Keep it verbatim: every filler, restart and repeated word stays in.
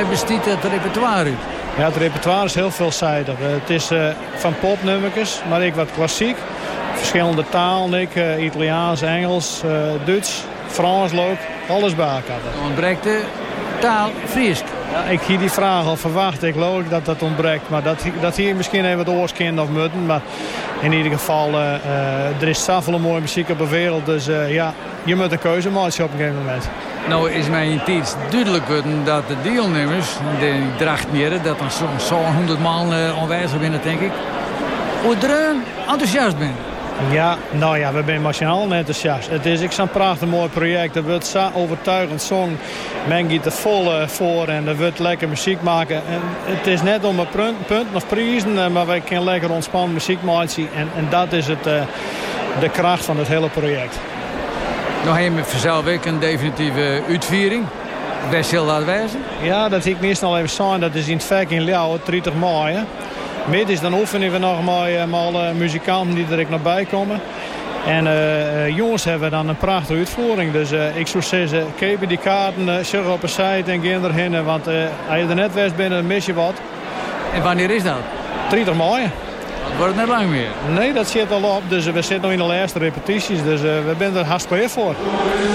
Waar bestaat het repertoire uit? Ja, het repertoire is heel veelzijdig. Uh, het is uh, van popnummertjes, maar ik wat klassiek. Verschillende talen, ik, uh, Italiaans, Engels, uh, Duits, Frans ook. Alles bij elkaar. Dan ontbreekt de taal Fries. Ja, ik hier die vraag al verwacht. Ik geloof dat dat ontbreekt. Maar dat, dat hier misschien even wat oorskind of moeten. Maar in ieder geval, uh, uh, er is zoveel mooie muziek op de wereld. Dus uh, ja, je moet een keuze maken op een gegeven moment. Nou is mij in tijd duidelijk geworden dat de deelnemers, die drachtnieren, dat er zo'n zo honderd man uh, aanwezig zijn, denk ik. Hoe er enthousiast ben. Ja, nou ja, we zijn massaal enthousiast. Het is zo'n prachtig mooi project. Er wordt zo overtuigend zong. Men gaat er vol uh, voor en er wordt lekker muziek maken. En het is net om een punt, punt of prijzen, maar wij kunnen lekker ontspannen muziek maken. En, en dat is het, uh, de kracht van het hele project. Nou heb je vanzelf ook een definitieve uitviering. Best heel laat wijzen. Ja, dat ik meestal al even zeggen. Dat is in het vak in Ljouwen, dertig mei. Middags dan oefenen we nog maar, maar uh, muzikanten die er nog bij komen. En uh, jongens hebben dan een prachtige uitvoering. Dus uh, ik zou zeggen, keep die kaarten, uh, zeg op een site en ga erheen. Want uh, als je er net west bent, dan mis je wat. En wanneer is dat? dertig mei. Dat wordt net lang meer. Nee, dat zit al op. Dus uh, we zitten nog in de laatste repetities. Dus uh, we zijn er hartstikke voor.